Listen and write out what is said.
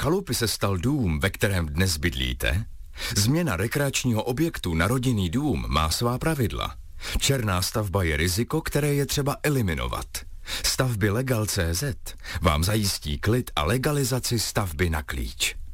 chalupy se stal dům, ve kterém dnes bydlíte? Změna rekreačního objektu na rodinný dům má svá pravidla. Černá stavba je riziko, které je třeba eliminovat. Stavby Legal.cz vám zajistí klid a legalizaci stavby na klíč.